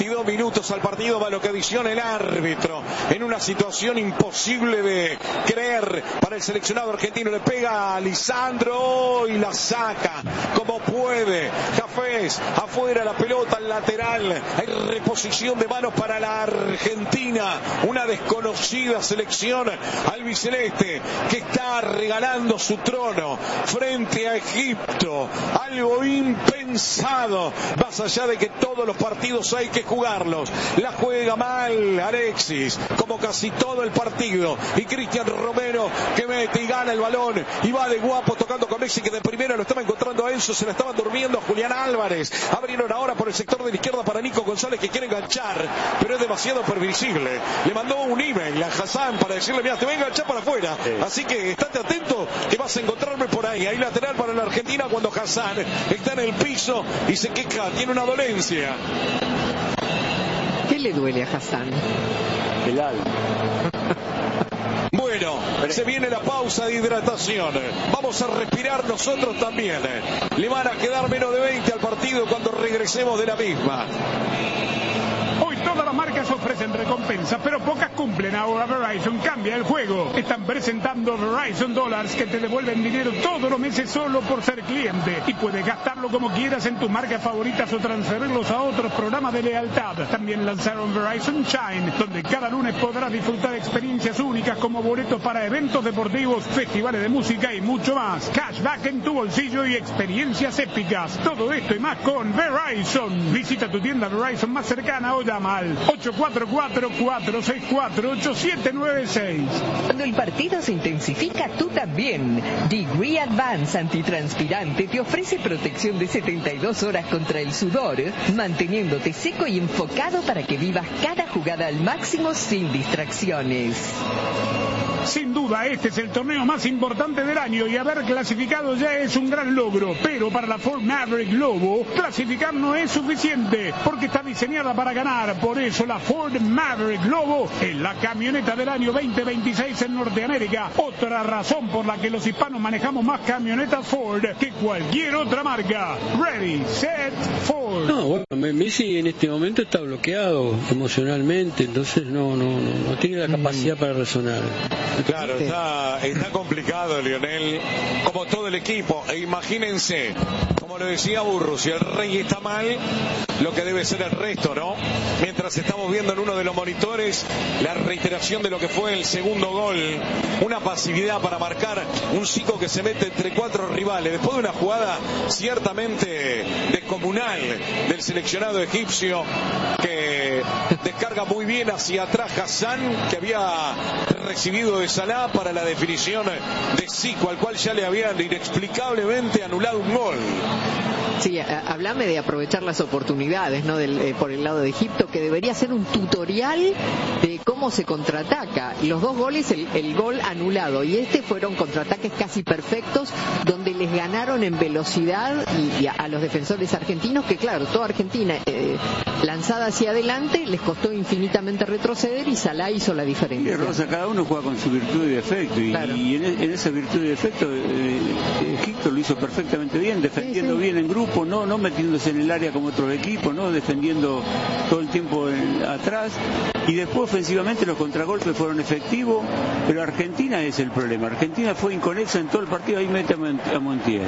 22 minutos al partido, va lo que adiciona el árbitro en una situación imposible de creer para el seleccionado argentino. Le pega a Lisandro y la saca como puede. Cafés afuera, la pelota al lateral. Hay reposición de manos para la Argentina, una desconocida selección albiceleste que está regalando su trono frente a Egipto. Algo impensado, más allá de que todos los partidos hay que jugarlos. La juega mal Alexis, como casi todo el partido, y Cristian Romero que mete y gana el balón y va de guapo tocando con Messi, que de primera lo estaba encontrando a Enzo, se la estaban durmiendo a Julián Álvarez. Abrieron ahora por el sector de la izquierda para Nico González, que quiere enganchar, pero es demasiado previsible. Le mandó un email a Hassan para decirle: mira, te voy a enganchar para afuera, así que estate atento que vas a encontrarme por ahí. Hay lateral para la Argentina cuando Hassan está en el piso y se queja, tiene una dolencia. ¿Qué le duele a Hassan? El alma. Bueno, se viene la pausa de hidratación. Vamos a respirar nosotros también. Le van a quedar menos de 20 al partido cuando regresemos de la misma. Hoy todas las marcas ofrecen recompensas, pero pocas cumplen. Ahora Verizon cambia el juego. Están presentando Verizon Dollars, que te devuelven dinero todos los meses solo por ser cliente. Y puedes gastarlo como quieras en tus marcas favoritas o transferirlos a otros programas de lealtad. También lanzaron Verizon Shine, donde cada lunes podrás disfrutar experiencias únicas como boletos para eventos deportivos, festivales de música y mucho más. Cashback en tu bolsillo y experiencias épicas. Todo esto y más con Verizon. Visita tu tienda Verizon más cercana o llama al 844-464-8796. Cuando el partido se intensifica, tú también. Degree Advance antitranspirante te ofrece protección de 72 horas contra el sudor, manteniéndote seco y enfocado para que vivas cada jugada al máximo sin distracciones. Sin duda, este es el torneo más importante del año y haber clasificado ya es un gran logro. Pero para la Ford Maverick Lobo, clasificar no es suficiente porque está diseñada para ganar. Por eso la Ford Maverick Lobo es la camioneta del año 2026 en Norteamérica. Otra razón por la que los hispanos manejamos más camionetas Ford que cualquier otra marca. Ready, set, Ford. No, bueno, Messi en este momento está bloqueado emocionalmente, entonces no tiene la capacidad para resonar. Claro, está complicado, Lionel, como todo el equipo. E imagínense, como lo decía Burro, si el Rey está mal, lo que debe ser el resto, ¿no? Mientras estamos viendo en uno de los monitores la reiteración de lo que fue el segundo gol, una pasividad para marcar un Zico que se mete entre cuatro rivales, después de una jugada ciertamente descomunal del seleccionado egipcio, que descarga muy bien hacia atrás Hassan, que había recibido de Salah para la definición de Zico, al cual ya le habían inexplicablemente anulado un gol. Sí, hablame de aprovechar las oportunidades, ¿no? Por el lado de Egipto, que debería ser un tutorial de cómo se contraataca. Los dos goles, el gol anulado y fueron contraataques casi perfectos, donde les ganaron en velocidad y a los defensores argentinos, que claro, toda Argentina lanzada hacia adelante les costó infinitamente retroceder y Salah hizo la diferencia. Y Rosa, cada uno juega con su virtud y defecto, y, claro, y en esa virtud y defecto Egipto lo hizo perfectamente bien, defendiendo bien en grupo, no metiéndose en el área como otros equipos, no defendiendo todo el tiempo atrás, y después ofensivamente los contragolpes fueron efectivos, pero Argentina es el problema. Argentina fue inconexa en todo el partido. Ahí mete a Montiel.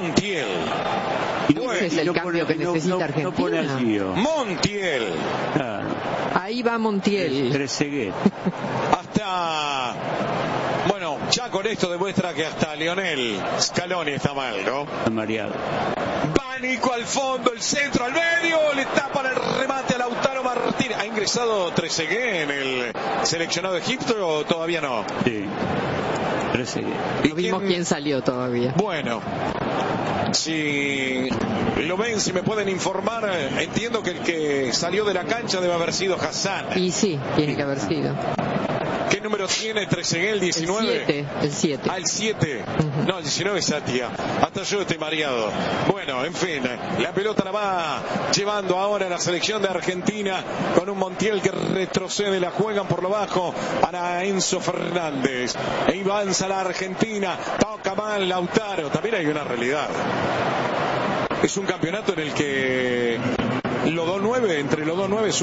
Y ese es el cambio que necesita Argentina. No pone al Gio. Montiel. Claro. Ahí va Montiel. Trezeguet. Hasta... Bueno, ya con esto demuestra que hasta Lionel Scaloni está mal, ¿no? Está mareado. Va Nico al fondo, el centro al medio, le tapa el remate a Lautaro Martínez. ¿Ha ingresado Trezeguet en el seleccionado de Egipto o todavía no? Sí, Trezeguet. No vimos quién salió todavía. Bueno, si lo ven, si me pueden informar, entiendo que el que salió de la cancha debe haber sido Hassan. Y sí, tiene que haber sido. ¿Qué número tiene Trezeguet? ¿El 19? El 7. Ah, el 7. No, el 19 es Satia. Hasta yo estoy mareado. Bueno, en fin, la pelota la va llevando ahora la selección de Argentina con un Montiel que retrocede, la juegan por lo bajo para Enzo Fernández. E avanza la Argentina, toca mal Lautaro. También hay una realidad. Es un campeonato en el que entre los dos 9